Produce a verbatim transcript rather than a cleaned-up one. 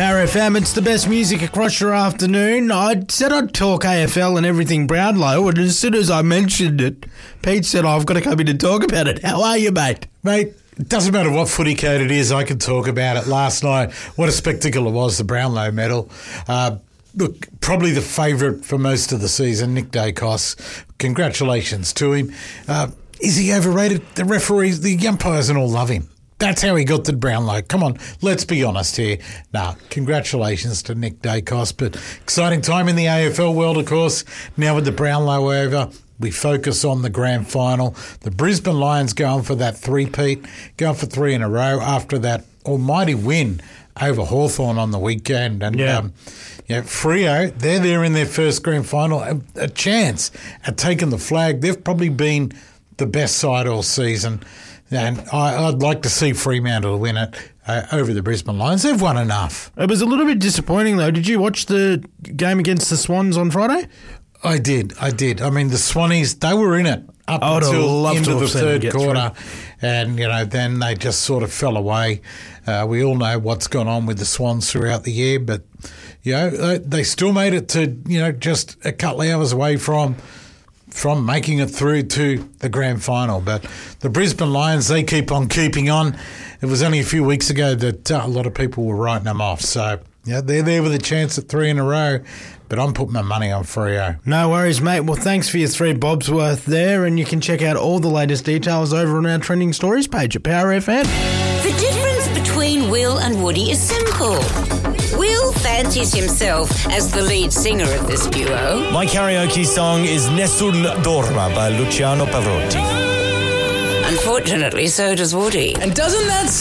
Power F M, it's the best music across your afternoon. I said I'd talk A F L and everything Brownlow, and as soon as I mentioned it, Pete said, oh, I've got to come in and talk about it. How are you, mate? Mate, it doesn't matter what footy code it is, I can talk about it. Last night, what a spectacle it was, the Brownlow medal. Uh, look, probably the favourite for most of the season, Nick Dacos. Congratulations to him. Uh, is he overrated? The referees, the umpires and all love him. That's how he got the Brownlow. Come on, let's be honest here. Now, congratulations to Nick Dacos, but exciting time in the A F L world, of course. Now with the Brownlow over, we focus on the grand final. The Brisbane Lions going for that three-peat, going for three in a row after that almighty win over Hawthorn on the weekend. And yeah, um, yeah, Freo, they're there in their first grand final. A, a chance at taking the flag. They've probably been the best side all season. And I, I'd like to see Fremantle win it uh, over the Brisbane Lions. They've won enough. It was a little bit disappointing, though. Did you watch the game against the Swans on Friday? I did. I did. I mean, the Swannies, they were in it up until into the third quarter. Through. And, you know, then they just sort of fell away. Uh, we all know what's gone on with the Swans throughout the year. But, you know, they, they still made it to, you know, just a couple of hours away from... from making it through to the grand final. But the Brisbane Lions, they keep on keeping on. It was only a few weeks ago that uh, a lot of people were writing them off. So, yeah, they're there with a chance at three in a row, but I'm putting my money on Freo. No worries, mate. Well, thanks for your three bobs worth there, and you can check out all the latest details over on our Trending Stories page at Power F M. The difference between Will and Woody is simple. Will fancies himself as the lead singer of this duo. My karaoke song is Nessun Dorma by Luciano Pavarotti. Unfortunately, so does Woody. And doesn't that